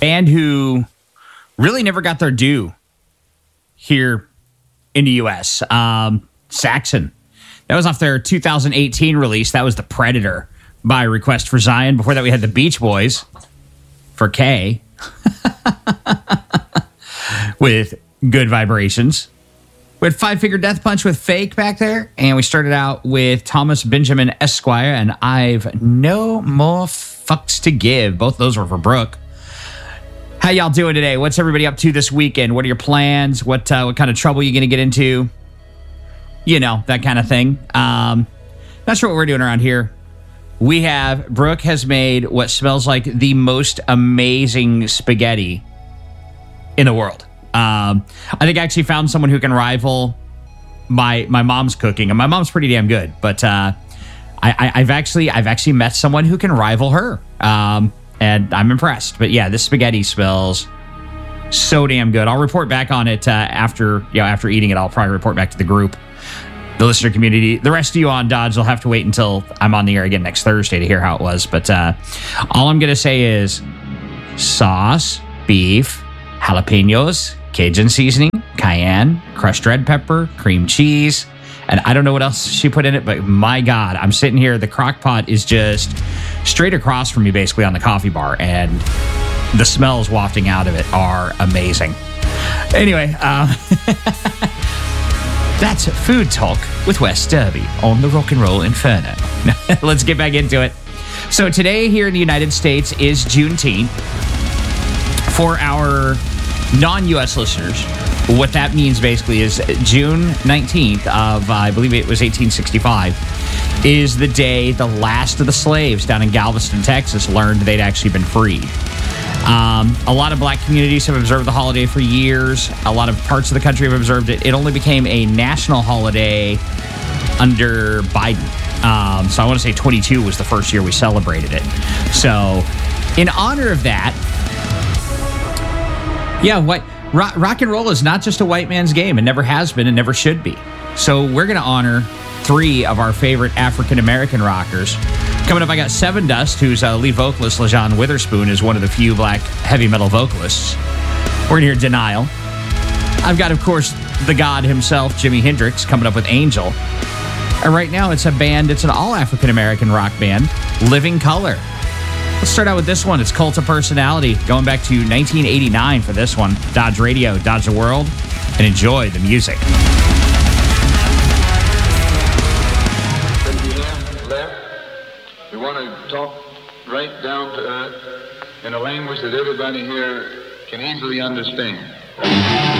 band who really never got their due here in the U.S. Saxon. That was off their 2018 release. That was The Predator by Request for Zion. Before that, we had the Beach Boys for K with Good Vibrations. We had Five Finger Death Punch with Fake back there. And we started out with Thomas Benjamin Esquire and I've No More Fucks to Give. Both those were for Brooke. How y'all doing today? What's everybody up to this weekend? What are your plans? What kind of trouble you going to get into? You know, that kind of thing. Not sure what we're doing around here. Brooke has made what smells like the most amazing spaghetti in the world. I think I actually found someone who can rival my mom's cooking, and my mom's pretty damn good. But I've actually met someone who can rival her, and I'm impressed. But yeah, this spaghetti smells so damn good. I'll report back on it after eating it. I'll probably report back to the group, the listener community. The rest of you on Dodge will have to wait until I'm on the air again next Thursday to hear how it was. But all I'm gonna say is sauce, beef, jalapenos, Cajun seasoning, cayenne, crushed red pepper, cream cheese, and I don't know what else she put in it, but my God, I'm sitting here. The crock pot is just straight across from me, basically on the coffee bar, and the smells wafting out of it are amazing. Anyway, that's Food Talk with Wes Derby on the Rock and Roll Inferno. Let's get back into it. So today here in the United States is Juneteenth. For our non-U.S. listeners, what that means basically is June 19th of, I believe it was 1865, is the day the last of the slaves down in Galveston, Texas, learned they'd actually been freed. A lot of black communities have observed the holiday for years. A lot of parts of the country have observed it. It only became a national holiday under Biden. So I want to say 22 was the first year we celebrated it. So in honor of that, yeah, rock and roll is not just a white man's game. It never has been and never should be. So we're going to honor three of our favorite African-American rockers. Coming up, I got Seven Dust, whose lead vocalist, LaJohn Witherspoon, is one of the few black heavy metal vocalists. We're going to hear Denial. I've got, of course, the god himself, Jimi Hendrix, coming up with Angel. And right now, it's an all African-American rock band, Living Colour. Let's start out with this one. It's Cult of Personality, going back to 1989 for this one. Dodge Radio, Dodge the World, and enjoy the music. We want to talk right down to earth in a language that everybody here can easily understand.